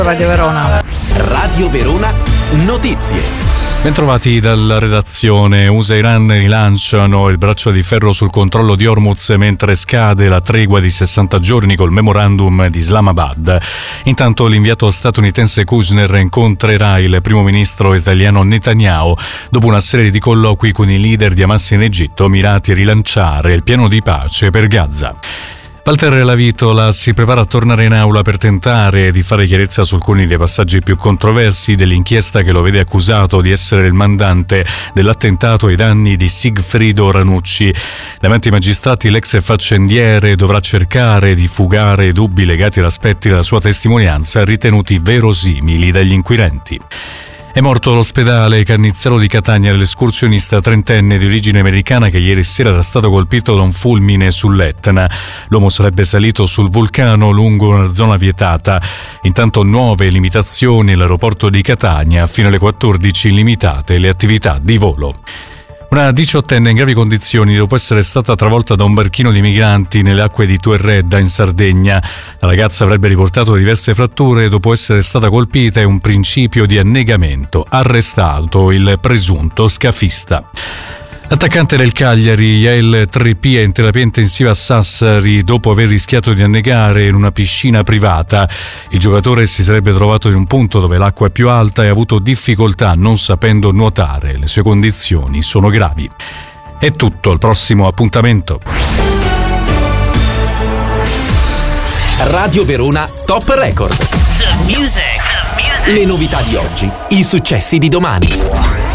Radio Verona. Radio Verona Notizie. Bentrovati dalla redazione. USA e Iran rilanciano il braccio di ferro sul controllo di Hormuz mentre scade la tregua di 60 giorni col memorandum di Islamabad. Intanto l'inviato statunitense Kushner incontrerà il primo ministro israeliano Netanyahu dopo una serie di colloqui con i leader di Hamas in Egitto mirati a rilanciare il piano di pace per Gaza. Walter Lavitola si prepara a tornare in aula per tentare di fare chiarezza su alcuni dei passaggi più controversi dell'inchiesta che lo vede accusato di essere il mandante dell'attentato ai danni di Sigfrido Ranucci. Davanti ai magistrati l'ex faccendiere dovrà cercare di fugare dubbi legati ad aspetti della sua testimonianza ritenuti verosimili dagli inquirenti. È morto all'ospedale Cannizzaro di Catania l'escursionista trentenne di origine americana che ieri sera era stato colpito da un fulmine sull'Etna. L'uomo sarebbe salito sul vulcano lungo una zona vietata. Intanto nuove limitazioni all'aeroporto di Catania, fino alle 14 limitate le attività di volo. Una diciottenne in gravi condizioni dopo essere stata travolta da un barchino di migranti nelle acque di Tuerredda in Sardegna. La ragazza avrebbe riportato diverse fratture dopo essere stata colpita e un principio di annegamento. Arrestato il presunto scafista. L'attaccante del Cagliari, Yael Trippi, è in terapia intensiva a Sassari dopo aver rischiato di annegare in una piscina privata. Il giocatore si sarebbe trovato in un punto dove l'acqua è più alta e ha avuto difficoltà non sapendo nuotare. Le sue condizioni sono gravi. È tutto, al prossimo appuntamento. Radio Verona Top Record. The music. Le novità di oggi, i successi di domani.